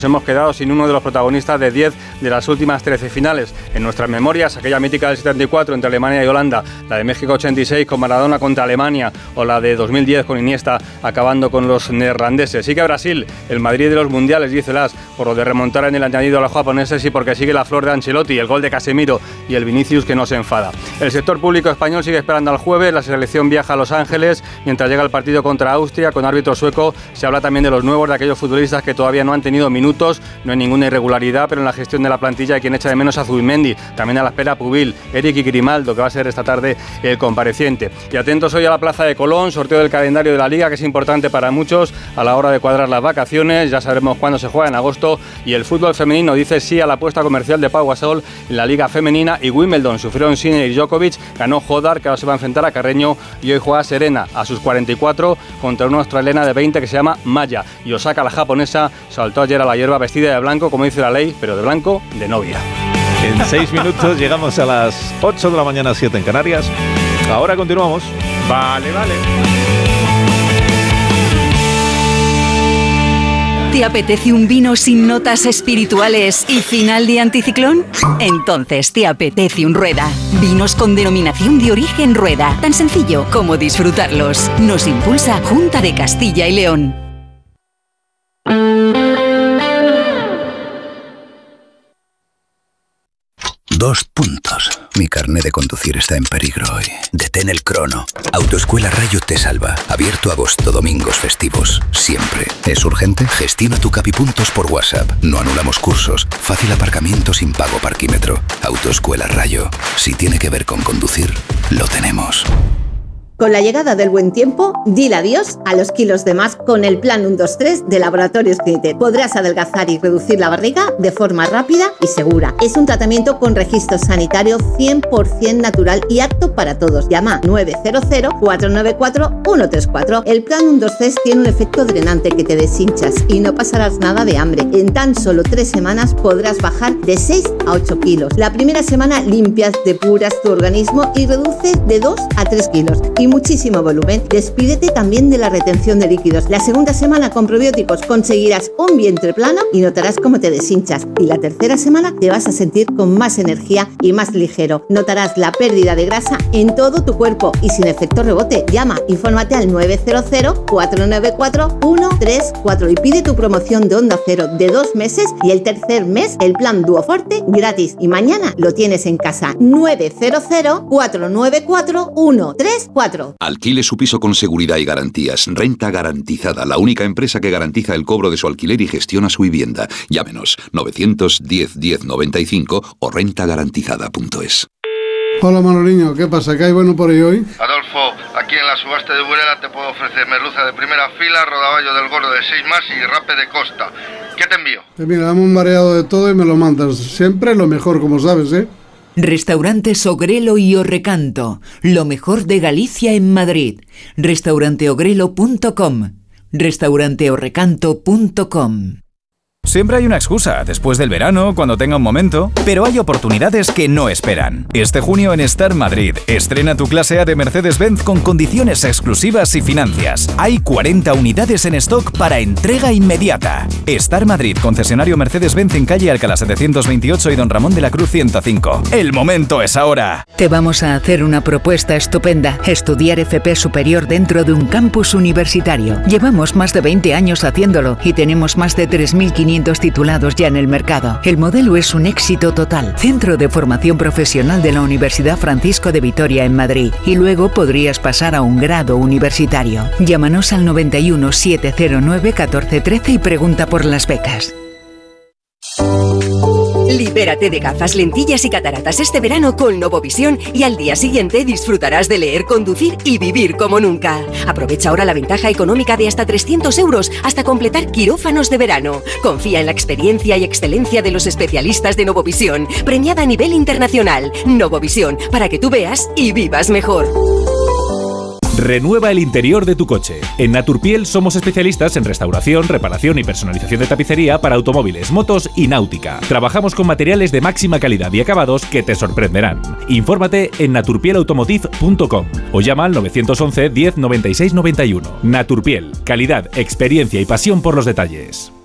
Hemos quedado sin uno de los protagonistas de 10 de las últimas 13 finales. En nuestras memorias, aquella mítica del 74 entre Alemania y Holanda, la de México 86 con Maradona contra Alemania o la de 2010 con Iniesta acabando con los neerlandeses. Sigue Brasil, el Madrid de los mundiales, dice Las, por lo de remontar en el añadido a los japoneses y porque sigue la flor de Ancelotti, el gol de Casemiro y el Vinicius que no se enfada. El sector público español sigue esperando al jueves, la selección viaja a Los Ángeles mientras llega el partido contra Austria con árbitro sueco. Se habla también de los nuevos, de aquellos futbolistas que todavía no han tenido minutos. No hay ninguna irregularidad, pero en la gestión de la plantilla hay quien echa de menos a Zubimendi, también a la espera Pubil, Eric y Grimaldo, que va a ser esta tarde el compareciente. Y atentos hoy a la Plaza de Colón, sorteo del calendario de la Liga, que es importante para muchos a la hora de cuadrar las vacaciones. Ya sabremos cuándo se juega, en agosto. Y el fútbol femenino dice sí a la apuesta comercial de Pau Gasol en la Liga Femenina. Y Wimbledon sufrieron Sinner y Djokovic, ganó Hodar, que ahora se va a enfrentar a Carreño, y hoy juega Serena a sus 44 contra una australiana de 20 que se llama Maya. Y Osaka, la japonesa, saltó ayer a la hierba vestida de blanco, como dice la ley, pero de blanco de novia. En 6 minutos llegamos a las 8 de la mañana, 7 en Canarias. Ahora continuamos. Vale. ¿Te apetece un vino sin notas espirituales y final de anticiclón? Entonces te apetece un Rueda. Vinos con denominación de origen Rueda. Tan sencillo como disfrutarlos. Nos impulsa Junta de Castilla y León. Dos puntos. Mi carné de conducir está en peligro hoy. Detén el crono. Autoescuela Rayo te salva. Abierto agosto, domingos, festivos. Siempre. ¿Es urgente? Gestiona tu Capipuntos por WhatsApp. No anulamos cursos. Fácil aparcamiento sin pago parquímetro. Autoescuela Rayo. Si tiene que ver con conducir, lo tenemos. Con la llegada del buen tiempo, dile adiós a los kilos de más con el plan 1-2-3 de Laboratorios Clinitet. Podrás adelgazar y reducir la barriga de forma rápida y segura. Es un tratamiento con registro sanitario 100% natural y apto para todos. Llama 900-494-134. El plan 1-2-3 tiene un efecto drenante que te deshinchas y no pasarás nada de hambre. En tan solo 3 semanas podrás bajar de 6 a 8 kilos. La primera semana limpias, depuras tu organismo y reduces de 2 a 3 kilos. Y muchísimo volumen. Despídete también de la retención de líquidos. La segunda semana con probióticos conseguirás un vientre plano y notarás cómo te deshinchas. Y la tercera semana te vas a sentir con más energía y más ligero. Notarás la pérdida de grasa en todo tu cuerpo y sin efecto rebote. Llama, infórmate al 900-494-134 y pide tu promoción de Onda Cero de 2 meses y el tercer mes el plan Duoforte gratis. Y mañana lo tienes en casa. 900-494-134. Alquile su piso con seguridad y garantías. Renta Garantizada, la única empresa que garantiza el cobro de su alquiler y gestiona su vivienda. Llámenos 910 10 95 o rentagarantizada.es. Hola Manoliño, ¿qué pasa? ¿Qué hay bueno por ahí hoy? Adolfo, aquí en la subasta de Burela te puedo ofrecer merluza de primera fila, rodaballo del gordo de 6 más y rape de costa. ¿Qué te envío? Mira, dame un mareado de todo y me lo mandas. Siempre lo mejor, como sabes, ¿eh? Restaurantes Ogrelo y Orrecanto, lo mejor de Galicia en Madrid. Restauranteogrelo.com, restauranteorrecanto.com. Siempre hay una excusa, después del verano, cuando tenga un momento, pero hay oportunidades que no esperan. Este junio en Star Madrid, estrena tu clase A de Mercedes-Benz con condiciones exclusivas y financias. Hay 40 unidades en stock para entrega inmediata. Star Madrid, concesionario Mercedes-Benz en calle Alcalá 728 y Don Ramón de la Cruz 105. El momento es ahora. Te vamos a hacer una propuesta estupenda. Estudiar FP superior dentro de un campus universitario. Llevamos más de 20 años haciéndolo y tenemos más de 3.500 titulados ya en el mercado. El modelo es un éxito total. Centro de Formación Profesional de la Universidad Francisco de Vitoria en Madrid. Y luego podrías pasar a un grado universitario. Llámanos al 91 709 1413 y pregunta por las becas. Libérate de gafas, lentillas y cataratas este verano con Novovisión y al día siguiente disfrutarás de leer, conducir y vivir como nunca. Aprovecha ahora la ventaja económica de hasta 300 euros hasta completar quirófanos de verano. Confía en la experiencia y excelencia de los especialistas de Novovisión, premiada a nivel internacional. Novovisión, para que tú veas y vivas mejor. Renueva el interior de tu coche. En Naturpiel somos especialistas en restauración, reparación y personalización de tapicería para automóviles, motos y náutica. Trabajamos con materiales de máxima calidad y acabados que te sorprenderán. Infórmate en naturpielautomotive.com o llama al 911 10 96 91. Naturpiel, calidad, experiencia y pasión por los detalles.